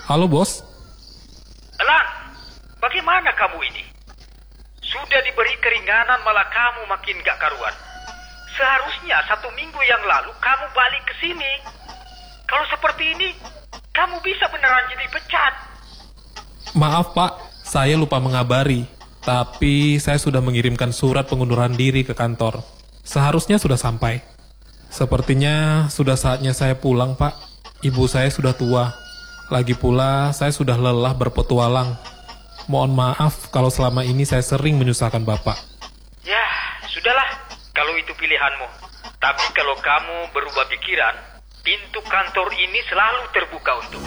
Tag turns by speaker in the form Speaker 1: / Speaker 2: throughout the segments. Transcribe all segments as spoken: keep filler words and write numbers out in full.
Speaker 1: Halo bos.
Speaker 2: Elang, bagaimana kamu ini? Sudah diberi keringanan malah kamu makin gak karuan. Seharusnya satu minggu yang lalu kamu balik ke sini. Kalau seperti ini, kamu bisa beneran jadi pecat.
Speaker 1: Maaf pak, saya lupa mengabari. Tapi saya sudah mengirimkan surat pengunduran diri ke kantor. Seharusnya sudah sampai. Sepertinya sudah saatnya saya pulang pak. Ibu saya sudah tua. Lagi pula saya sudah lelah berpetualang. Mohon maaf kalau selama ini saya sering menyusahkan bapak.
Speaker 2: Ya, sudahlah kalau itu pilihanmu. Tapi kalau kamu berubah pikiran, pintu kantor ini selalu terbuka untuk.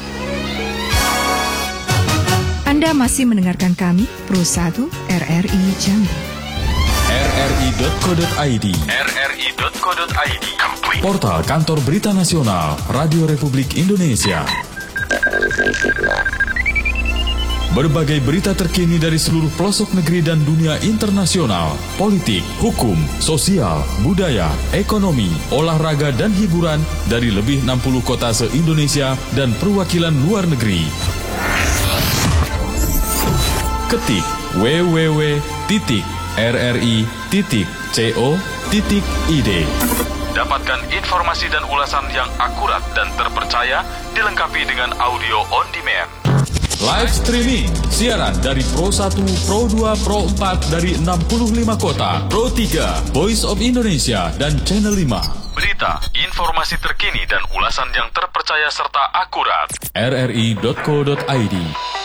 Speaker 3: Anda masih mendengarkan kami, Pro satu R R I Jambi.
Speaker 4: R R I dot co dot I D
Speaker 2: R R I dot co dot I D
Speaker 4: Portal Kantor Berita Nasional Radio Republik Indonesia. Berbagai berita terkini dari seluruh pelosok negeri dan dunia internasional, politik, hukum, sosial, budaya, ekonomi, olahraga dan hiburan dari lebih enam puluh kota se-Indonesia dan perwakilan luar negeri. Ketik w w w titik r r i titik co titik i d.
Speaker 5: Dapatkan informasi dan ulasan yang akurat dan terpercaya, dilengkapi dengan audio on demand.
Speaker 4: Live streaming, siaran dari Pro satu, Pro dua, Pro empat dari enam puluh lima kota, Pro tiga, Voice of Indonesia, dan Channel lima.
Speaker 5: Berita, informasi terkini dan ulasan yang terpercaya serta akurat.
Speaker 4: R R I dot co dot I D